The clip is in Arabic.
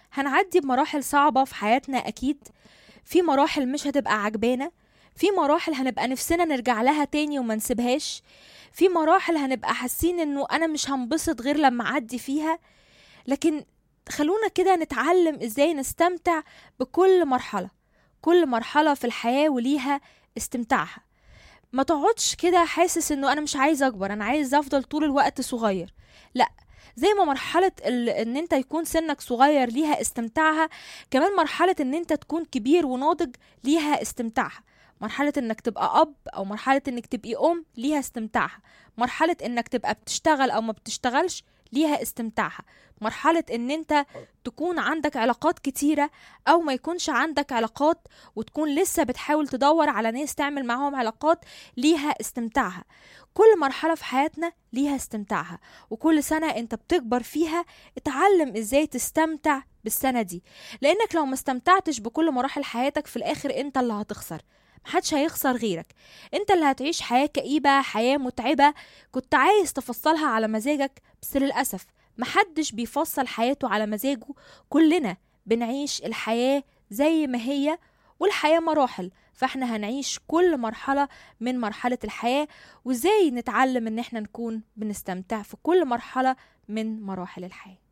هنعدي بمراحل صعبة في حياتنا أكيد. في مراحل مش هتبقى عجبانة، في مراحل هنبقى نفسنا نرجع لها تاني وما نسيبهاش، في مراحل هنبقى حاسين انه انا مش هنبسط غير لما اعدي فيها. لكن خلونا كده نتعلم ازاي نستمتع بكل مرحلة. كل مرحلة في الحياة وليها استمتاعها. ما تقعدش كده حاسس انه انا مش عايز اكبر، انا عايز افضل طول الوقت صغير. لا، زي ما مرحلة ان انت يكون سنك صغير ليها استمتاعها، كمان مرحلة ان انت تكون كبير وناضج ليها استمتاعها. مرحلة انك تبقى اب او مرحلة انك تبقي ام ليها استمتاعها. مرحلة انك تبقى بتشتغل او ما بتشتغلش ليها استمتاعها. مرحلة ان انت تكون عندك علاقات كتيرة او ما يكونش عندك علاقات وتكون لسه بتحاول تدور على ناس تعمل معاهم علاقات ليها استمتاعها. كل مرحلة في حياتنا ليها استمتاعها، وكل سنة انت بتكبر فيها اتعلم ازاي تستمتع بالسنة دي. لانك لو ما استمتعتش بكل مراحل حياتك في الاخر انت اللي هتخسر، محدش هيخسر غيرك. انت اللي هتعيش حياة كئيبة، حياة متعبة كنت عايز تفصلها على مزاجك، بس للأسف محدش بيفصل حياته على مزاجه. كلنا بنعيش الحياة زي ما هي، والحياة مراحل، فاحنا هنعيش كل مرحلة من مرحلة الحياة، وازاي نتعلم ان احنا نكون بنستمتع في كل مرحلة من مراحل الحياة.